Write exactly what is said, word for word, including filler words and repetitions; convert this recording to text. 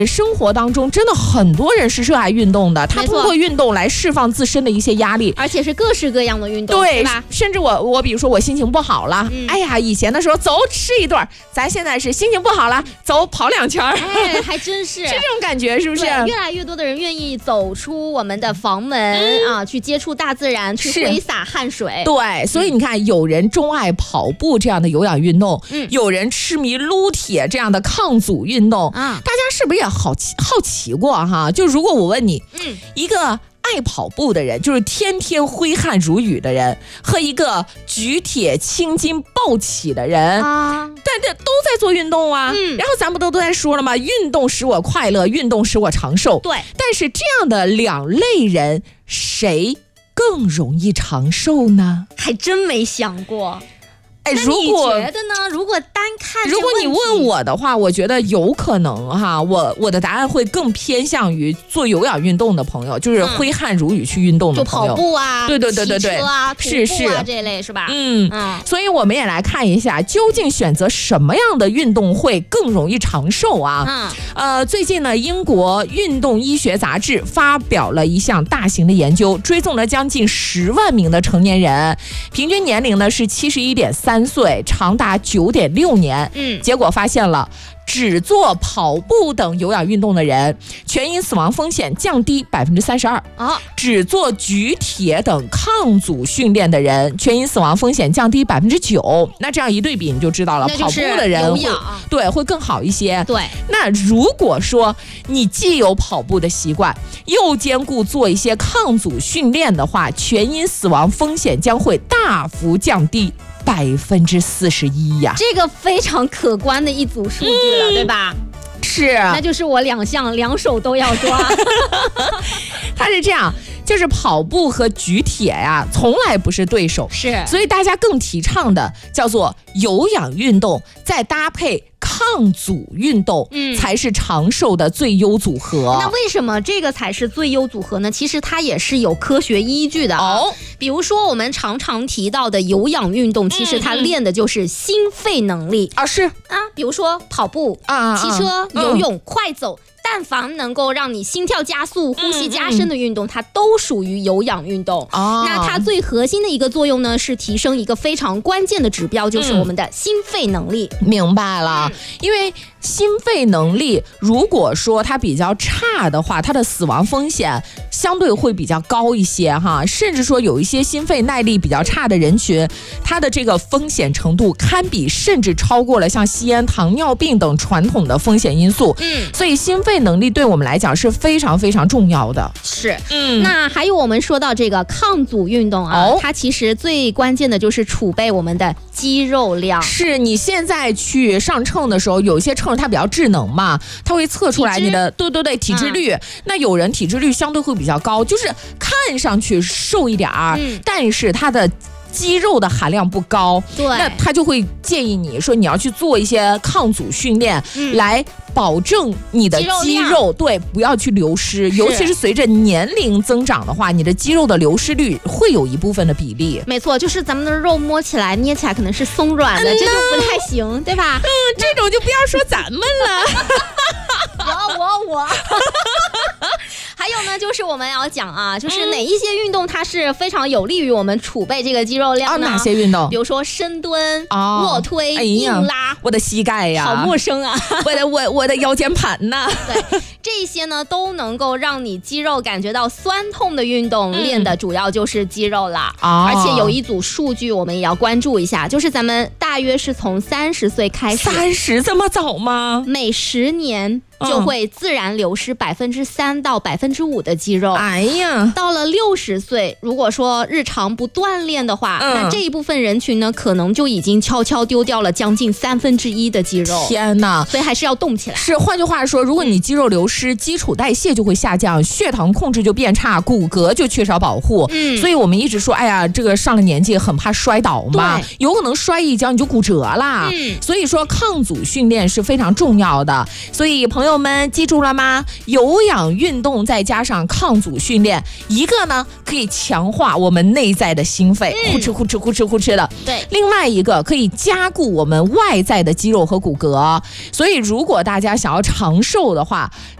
生活当中真的很多人是热爱运动的，他通过运动来释放自身的一些压力， 而且是各式各样的运动， 对, 对吧？ 甚至我我比如说我心情不好了，嗯、哎呀，以前的时候走吃一顿，咱现在是心情不好了，走跑两圈， 哎，还真是是这种感觉，是不是？ 越来越多的人愿意走出我们的房门、嗯、啊，去接触大自然，去挥洒汗水。 对，所以你看，有人钟爱跑步这样的有氧运动，嗯，有人痴迷撸铁这样的抗阻运动啊，大家是不是也好奇好奇过哈？就如果我问你，嗯，一个爱跑步的人，就是天天挥汗如雨的人，和一个举铁青筋暴起的人啊，但这都在做运动啊。嗯，然后咱们都都在说了嘛，运动使我快乐，运动使我长寿。 对， 但是这样的两类人，谁更容易长寿呢？ 还真没想过。 哎，如果你觉得呢？如果单看， 如果你问我的话，我觉得有可能哈，我我的答案会更偏向于做有氧运动的朋友，就是挥汗如雨去运动的朋友， 就跑步啊， 对对对对对， 骑车啊， 是是啊这类是吧？ 嗯嗯，所以我们也来看一下，究竟选择什么样的运动会更容易长寿啊？嗯，呃，最近呢，英国运动医学杂志发表了一项大型的研究，追踪了将近十万名的成年人，平均年龄呢是七十一点三。三岁，长达九点六年。嗯，结果发现了，只做跑步等有氧运动的人，全因死亡风险降低百分之三十二。啊，只做举铁等抗阻训练的人，全因死亡风险降低百分之九。那这样一对比，你就知道了，跑步的人会对会更好一些。 对， 那如果说你既有跑步的习惯，又兼顾做一些抗阻训练的话，全因死亡风险将会大幅降低。百分之四十一呀， 这个非常可观的一组数据了，嗯、对吧？ 是， 那就是我两项两手都要抓。 他是这样，就是跑步和举铁呀，从来不是对手， 是， 所以大家更提倡的叫做有氧运动，再搭配抗阻运动，嗯，才是长寿的最优组合。 那为什么这个才是最优组合呢？其实它也是有科学依据的啊。哦，比如说我们常常提到的有氧运动，其实它练的就是心肺能力啊，是啊，比如说跑步啊、骑车、嗯、游泳、快走。但凡能够让你心跳加速、呼吸加深的运动，嗯嗯、它都属于有氧运动。哦，那它最核心的一个作用呢，是提升一个非常关键的指标，就是我们的心肺能力。 嗯、明白了，嗯、因为心肺能力如果说它比较差的话，它的死亡风险相对会比较高一些哈，甚至说有一些心肺耐力比较差的人群，它的这个风险程度堪比甚至超过了像吸烟、糖尿病等传统的风险因素。嗯，所以心肺能力对我们来讲是非常非常重要的。 是，嗯，那还有我们说到这个抗阻运动啊，哦、它其实最关键的就是储备我们的肌肉量。 是，你现在去上秤的时候，有一些秤它比较智能嘛，它会测出来你的对对对体脂率。嗯、那有人体脂率相对会比较高，就是看上去瘦一点儿，嗯、但是它的肌肉的含量不高， 对， 那他就会建议你说你要去做一些抗阻训练，嗯、来保证你的肌肉对不要去流失，尤其是随着年龄增长的话，你的肌肉的流失率会有一部分的比例。 没错，就是咱们的肉摸起来捏起来可能是松软的，嗯、这就不太行，对吧？ 嗯，这种就不要说咱们了。 我我我。还有呢，就是我们要讲啊，就是哪一些运动它是非常有利于我们储备这个肌肉量呢？ 啊、哪些运动？ 比如说深蹲、哦、卧推、哎、硬拉。 我的膝盖呀， 好陌生啊！ 我的我我的腰间盘呐。 对，这些呢都能够让你肌肉感觉到酸痛的运动，嗯、练的主要就是肌肉啦。哦、而且有一组数据我们也要关注一下，就是咱们大约是从三十岁开始， 三十这么早吗？ 每十年。就会自然流失百分之三到百分之五的肌肉。 哎呀， 到了六十岁，如果说日常不锻炼的话，嗯、那这一部分人群呢，可能就已经悄悄丢掉了将近三分之一的肌肉。 天哪！ 所以还是要动起来。 是，换句话说，如果你肌肉流失，基础代谢就会下降，血糖控制就变差，骨骼就缺少保护。嗯，所以我们一直说，哎呀，这个上了年纪很怕摔倒嘛，有可能摔一跤你就骨折啦。嗯，所以说抗阻训练是非常重要的。所以朋友们记住了吗？有氧运动再加上抗阻训练，一个呢可以强化我们内在的心肺，呼哧呼哧呼哧呼哧的。 对， 另外一个可以加固我们外在的肌肉和骨骼。所以如果大家想要长寿的话，